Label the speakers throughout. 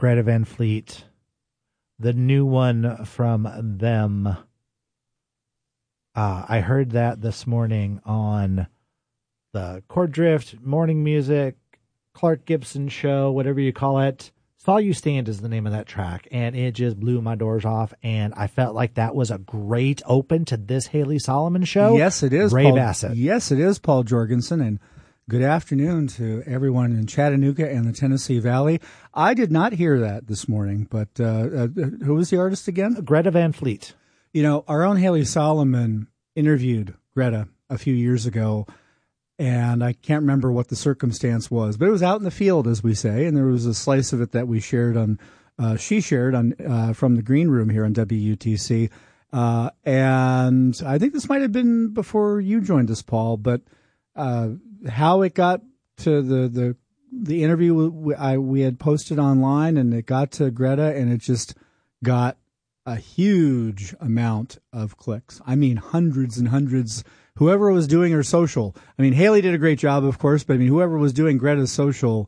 Speaker 1: Greta Van Fleet, the new one from them. I heard that this morning on the Chord Drift Morning Music, Clark Gibson Show, whatever you call it. Saw You Stand is the name of that track, and it just blew my doors off, and I felt like that was a great open to this Haley Solomon show.
Speaker 2: Yes, it is,
Speaker 1: Ray
Speaker 2: Paul
Speaker 1: Bassett.
Speaker 2: Yes, it is, Paul Jorgensen, and good afternoon to everyone in Chattanooga and the Tennessee Valley. I did not hear that this morning, but who was the artist again?
Speaker 1: Greta Van Fleet.
Speaker 2: You know, our own Haley Solomon interviewed Greta a few years ago, and I can't remember what the circumstance was, but it was out in the field, as we say, and there was a slice of it that we shared on, she shared on from the green room here on WUTC, and I think this might have been before you joined us, Paul, but how it got to the interview we had posted online, and it got to Greta, and it just got a huge amount of clicks. I mean, hundreds and hundreds. Whoever was doing her social, I mean, Haley did a great job, of course, but I mean, whoever was doing Greta's social,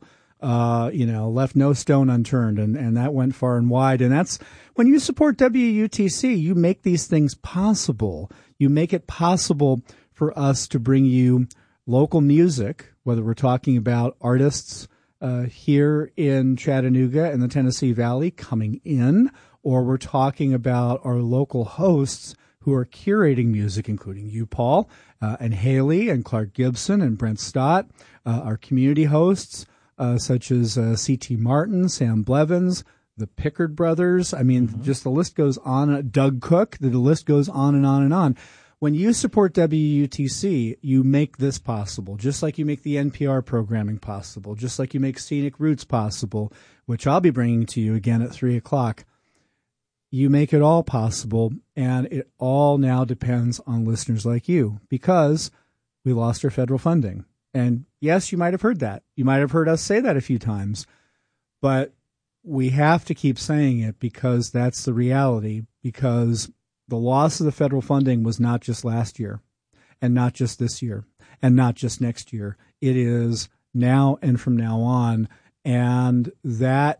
Speaker 2: left no stone unturned, and that went far and wide. And that's when you support WUTC, you make these things possible. You make it possible for us to bring you local music, whether we're talking about artists here in Chattanooga and the Tennessee Valley coming in, or we're talking about our local hosts who are curating music, including you, Paul, and Haley, and Clark Gibson, and Brent Stott, our community hosts, such as C.T. Martin, Sam Blevins, the Pickard brothers. I mean, just the list goes on. Doug Cook, the list goes on and on and on. When you support WUTC, you make this possible, just like you make the NPR programming possible, just like you make Scenic Roots possible, which I'll be bringing to you again at 3 o'clock. You make it all possible, and it all now depends on listeners like you, because we lost our federal funding. And yes, you might have heard that. You might have heard us say that a few times, but we have to keep saying it because that's the reality, because the loss of the federal funding was not just last year, and not just this year, and not just next year. It is now and from now on, and that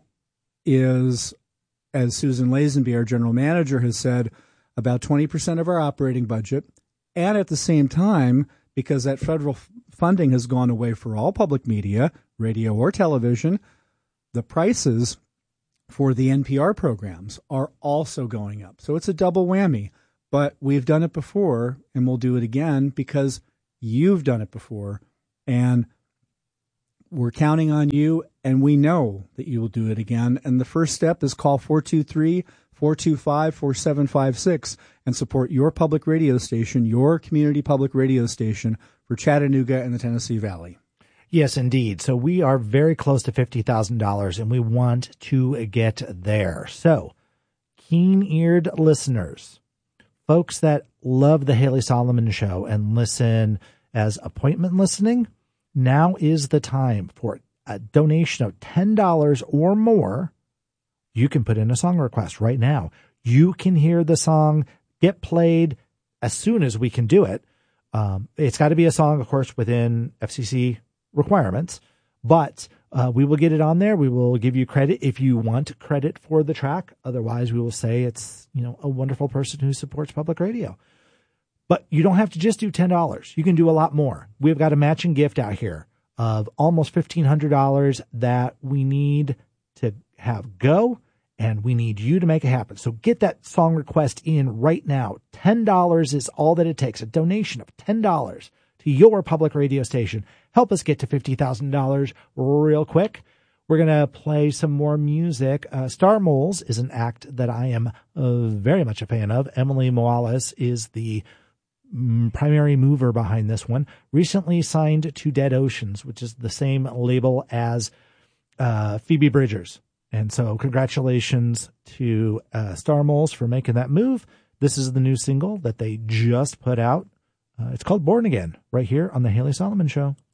Speaker 2: is, as Susan Lazenby, our general manager, has said, about 20% of our operating budget. And at the same time, because that federal funding has gone away for all public media, radio or television, the prices for the NPR programs are also going up. So it's a double whammy. But we've done it before, and we'll do it again because you've done it before. And we're counting on you, and we know that you will do it again. And the first step is call 423-425-4756 and support your public radio station, your community public radio station for Chattanooga and the Tennessee Valley.
Speaker 1: Yes, indeed. So we are very close to $50,000, and we want to get there. So keen-eared listeners, folks that love the Haley Solomon Show and listen as appointment listening, now is the time for a donation of $10 or more. You can put in a song request right now. You can hear the song get played as soon as we can do it. It's got to be a song, of course, within FCC requirements, but we will get it on there. We will give you credit if you want credit for the track. Otherwise, we will say it's, a wonderful person who supports public radio. But you don't have to just do $10. You can do a lot more. We've got a matching gift out here of almost $1,500 that we need to have go, and we need you to make it happen. So get that song request in right now. $10 is all that it takes. A donation of $10 to your public radio station. Help us get to $50,000 real quick. We're going to play some more music. Star Moles is an act that I am very much a fan of. Emily Morales is the primary mover behind this one. Recently signed to Dead Oceans, which is the same label as Phoebe Bridgers. And so congratulations to Star Moles for making that move. This is the new single that they just put out. It's called Born Again, right here on the Haley Solomon Show.